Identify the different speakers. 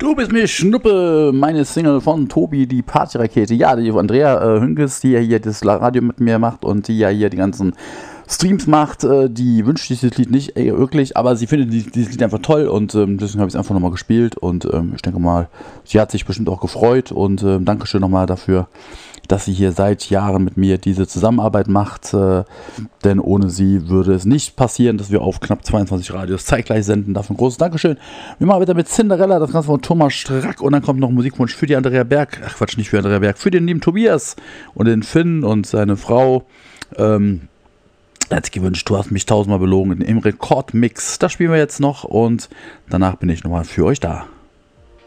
Speaker 1: Du bist mir Schnuppe, meine Single von Tobi, die Partyrakete. Ja, die Andrea Hünkes, die ja hier das Radio mit mir macht und die ja hier die ganzen Streams macht, die wünscht sich dieses Lied nicht, wirklich, aber sie findet dieses Lied einfach toll und deswegen habe ich es einfach nochmal gespielt und ich denke mal, sie hat sich bestimmt auch gefreut und Dankeschön nochmal dafür, dass sie hier seit Jahren mit mir diese Zusammenarbeit macht, denn ohne sie würde es nicht passieren, dass wir auf knapp 22 Radios zeitgleich senden. Dafür ein großes Dankeschön. Wir machen wieder mit Cinderella, das Ganze von Thomas Strack und dann kommt noch ein Musikwunsch für die Andrea Berg, ach Quatsch, nicht für Andrea Berg, für den lieben Tobias und den Finn und seine Frau. Er hat sich gewünscht, du hast mich 1000-mal belogen im Rekordmix. Das spielen wir jetzt noch und danach bin ich nochmal für euch da.